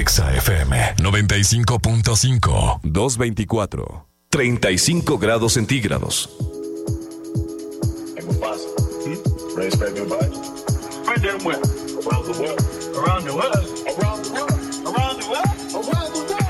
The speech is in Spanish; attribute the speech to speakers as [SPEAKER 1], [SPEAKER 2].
[SPEAKER 1] Exa FM 95.5.
[SPEAKER 2] 224. 35 grados centígrados.
[SPEAKER 3] Ready to spread new vibes? Spread them where? Around the world. Around the world. Around the world. Around the world.